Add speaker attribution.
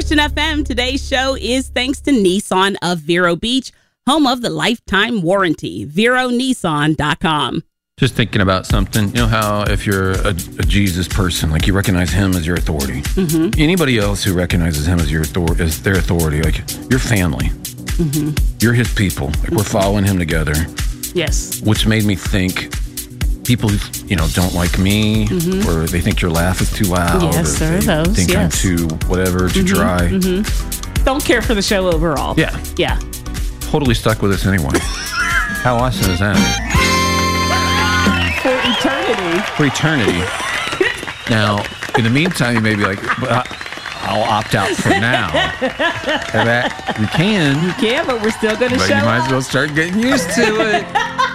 Speaker 1: Christian FM. Today's show is thanks to Nissan of Vero Beach, home of the lifetime warranty. VeroNissan.com.
Speaker 2: Just thinking about something. You know how if you're a Jesus person, like you recognize him as your authority. Mm-hmm. Anybody else who recognizes him as as their authority, like your family. Mm-hmm. You're his people. Like we're following him together.
Speaker 1: Yes.
Speaker 2: Which made me think people who, don't like me, or they think your laugh is too loud.
Speaker 1: Yes,
Speaker 2: or
Speaker 1: there are
Speaker 2: they
Speaker 1: those.
Speaker 2: think I'm too whatever, too dry.
Speaker 1: Mm-hmm. Don't care for the show overall.
Speaker 2: Yeah.
Speaker 1: Yeah.
Speaker 2: Totally stuck with us anyway. How awesome is that? For eternity. Now, in the meantime, you may be like, I'll opt out for now. You can.
Speaker 1: You can, but we're still going to show
Speaker 2: But you might
Speaker 1: up.
Speaker 2: as well start getting used to it.